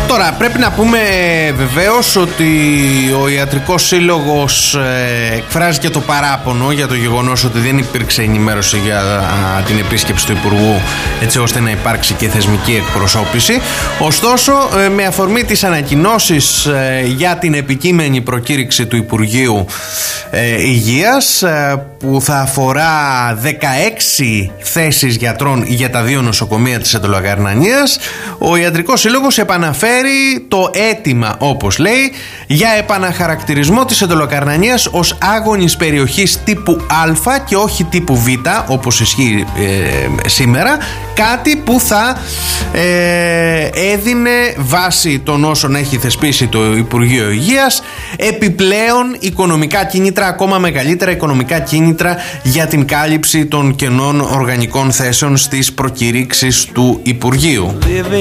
Τώρα πρέπει να πούμε βεβαίως ότι ο Ιατρικός Σύλλογος εκφράζει και το παράπονο για το γεγονός ότι δεν υπήρξε ενημέρωση για την επίσκεψη του Υπουργού, έτσι ώστε να υπάρξει και θεσμική εκπροσώπηση. Ωστόσο, με αφορμή τις ανακοινώσεις για την επικείμενη προκήρυξη του Υπουργείου Υγείας, που θα αφορά 16 θέσεις γιατρών για τα 2 νοσοκομεία της Εντωλοκαρνανίας, ο Ιατρικός Σύλλογος επαναφέρει το αίτημα, όπως λέει, για επαναχαρακτηρισμό της Εντωλοκαρνανίας ως άγονης περιοχής τύπου Α και όχι τύπου Β, όπως ισχύει σήμερα, κάτι που θα έδινε, βάσει των όσων έχει θεσπίσει το Υπουργείο Υγείας, επιπλέον οικονομικά κίνητρα, ακόμα μεγαλύτερα οικονομικά κίνητρα για την κάλυψη των κενών οργανικών θέσεων στις προκηρύξεις του Υπουργείου.